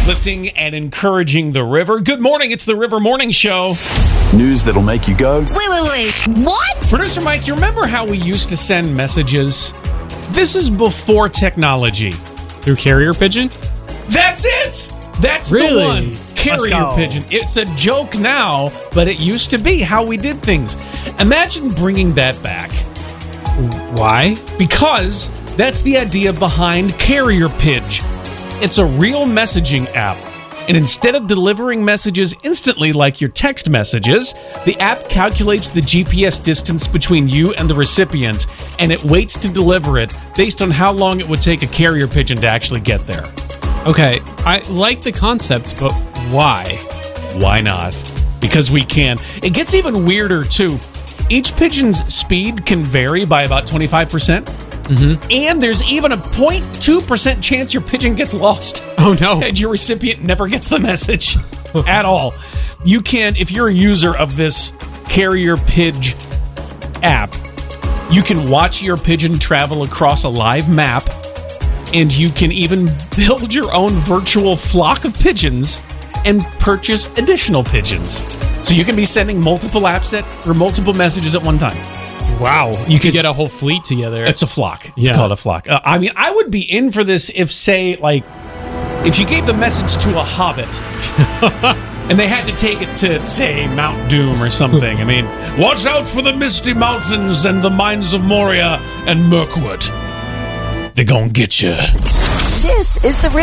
uplifting and encouraging the river. Good morning, it's the River Morning Show. News that'll make you go, Wait, what? Producer Mike, you remember how we used to send messages? This is before technology. Through carrier pigeon? That's it! That's Really? the one. Carrier pigeon. It's a joke now, but it used to be how we did things. Imagine bringing that back. Why? Because that's the idea behind Carrier Pidge. It's a real messaging app. And instead of delivering messages instantly like your text messages, the app calculates the GPS distance between you and the recipient, and it waits to deliver it based on how long it would take a carrier pigeon to actually get there. Okay, I like the concept, but why? Why not? Because we can. It gets even weirder, too. Each pigeon's speed can vary by about 25%. And there's even a 0.2% chance your pigeon gets lost. Oh, no. And your recipient never gets the message at all. You can, if you're a user of this Carrier Pidge app, you can watch your pigeon travel across a live map, and you can even build your own virtual flock of pigeons and purchase additional pigeons. So you can be sending multiple apps or multiple messages at one time. Wow. You could get a whole fleet together. It's a flock. It's called a flock. I mean, I would be in for this if, say, like, if you gave the message to a hobbit and they had to take it to, say, Mount Doom or something. I mean, watch out for the Misty Mountains and the Mines of Moria and Mirkwood. They're gonna get you. This is the